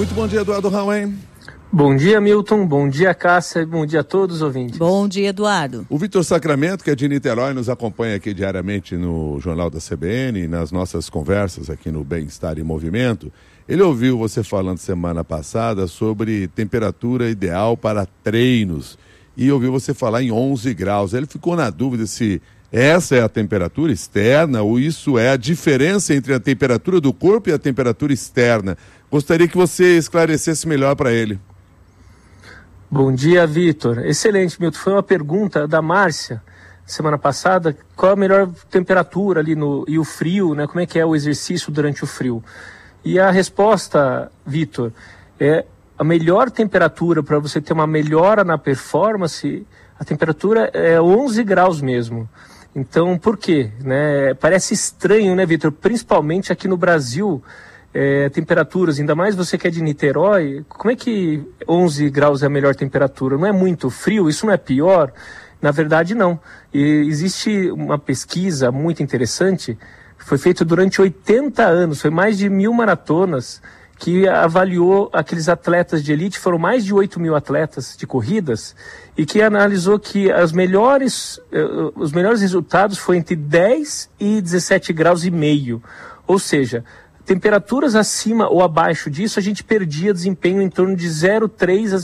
Muito bom dia, Eduardo Rauen. Bom dia, Milton. Bom dia, Cássia. Bom dia a todos os ouvintes. Bom dia, Eduardo. O Vitor Sacramento, que é de Niterói, nos acompanha aqui diariamente no Jornal da CBN, nas nossas conversas aqui no Bem-Estar em Movimento. Ele ouviu você falando semana passada sobre temperatura ideal para treinos e ouviu você falar em 11 graus. Ele ficou na dúvida se essa é a temperatura externa ou isso é a diferença entre a temperatura do corpo e a temperatura externa. Gostaria que você esclarecesse melhor para ele. Bom dia, Vitor. Excelente, Milton. Foi uma pergunta da Márcia, semana passada, qual a melhor temperatura ali e o frio, né? Como é que é o exercício durante o frio? E a resposta, Vitor, é a melhor temperatura para você ter uma melhora na performance, a temperatura é 11 graus mesmo. Então, por quê? Né? Parece estranho, né, Vitor? Principalmente aqui no Brasil, temperaturas, ainda mais você que é de Niterói, como é que 11 graus é a melhor temperatura? Não é muito frio? Isso não é pior? Na verdade, não. E existe uma pesquisa muito interessante, que foi feita durante 80 anos, foi mais de 1.000 maratonas, que avaliou aqueles atletas de elite, foram mais de 8.000 atletas de corridas, e que analisou que os melhores resultados foram entre 10 e 17 graus e meio. Ou seja, temperaturas acima ou abaixo disso, a gente perdia desempenho em torno de 0,3% a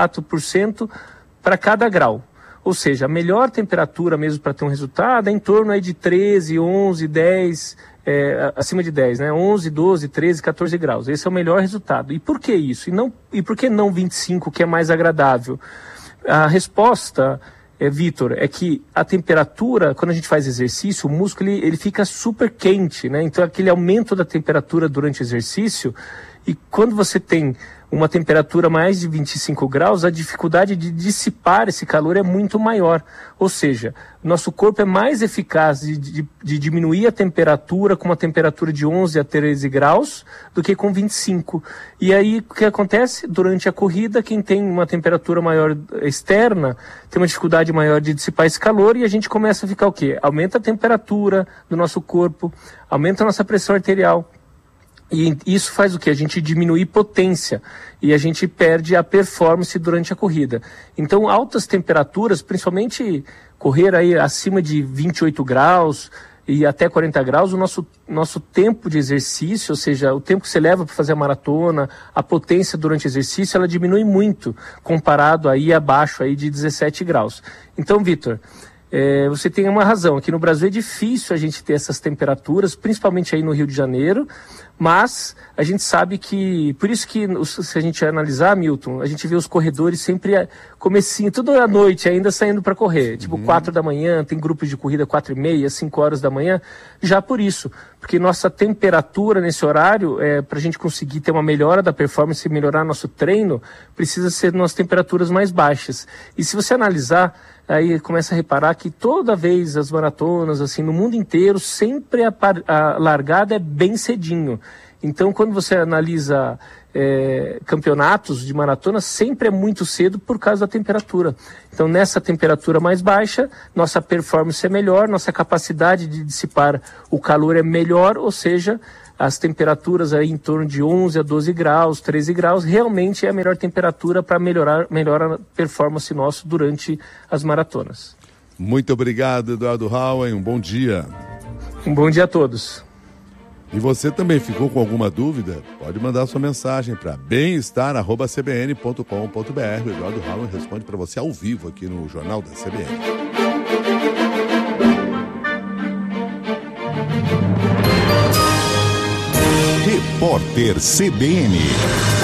0,4% para cada grau. Ou seja, a melhor temperatura mesmo para ter um resultado é em torno aí de 13, 11, 10, acima de 10, né? 11, 12, 13, 14 graus. Esse é o melhor resultado. E por que isso? E por que não 25, que é mais agradável? A resposta, Vitor, é que a temperatura, quando a gente faz exercício, o músculo ele fica super quente, né? Então aquele aumento da temperatura durante o exercício, e quando você tem uma temperatura mais de 25 graus, a dificuldade de dissipar esse calor é muito maior. Ou seja, nosso corpo é mais eficaz de diminuir a temperatura com uma temperatura de 11 a 13 graus do que com 25. E aí, o que acontece? Durante a corrida, quem tem uma temperatura maior externa tem uma dificuldade maior de dissipar esse calor e a gente começa a ficar o quê? Aumenta a temperatura do nosso corpo, aumenta a nossa pressão arterial. E isso faz o quê? A gente diminuir potência e a gente perde a performance durante a corrida. Então, altas temperaturas, principalmente correr aí acima de 28 graus e até 40 graus, o nosso tempo de exercício, ou seja, o tempo que você leva para fazer a maratona, a potência durante o exercício, ela diminui muito, comparado aí abaixo aí de 17 graus. Então, Vitor, você tem uma razão, aqui no Brasil é difícil a gente ter essas temperaturas, principalmente aí no Rio de Janeiro, mas a gente sabe que, por isso que se a gente analisar, Milton, a gente vê os corredores sempre comecinho, toda a noite ainda saindo para correr, tipo 4 da manhã, tem grupos de corrida 4h30, 5 horas da manhã, já por isso, porque nossa temperatura nesse horário, para a gente conseguir ter uma melhora da performance e melhorar nosso treino, precisa ser nas temperaturas mais baixas. E se você analisar, aí começa a reparar que toda vez as maratonas, assim, no mundo inteiro, sempre a largada é bem cedinho. Então, quando você analisa campeonatos de maratona, sempre é muito cedo por causa da temperatura. Então, nessa temperatura mais baixa, nossa performance é melhor, nossa capacidade de dissipar o calor é melhor, ou seja, as temperaturas aí em torno de 11 a 12 graus, 13 graus, realmente é a melhor temperatura para melhorar a performance nossa durante as maratonas. Muito obrigado, Eduardo Rauen. Um bom dia. Um bom dia a todos. E você também ficou com alguma dúvida? Pode mandar sua mensagem para bemestar@cbn.com.br. O Eduardo Rauen responde para você ao vivo aqui no Jornal da CBN. Repórter CBN.